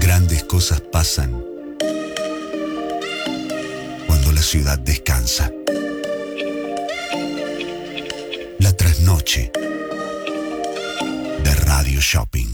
Grandes cosas pasan cuando la ciudad descansa. La trasnoche de Radio Shopping.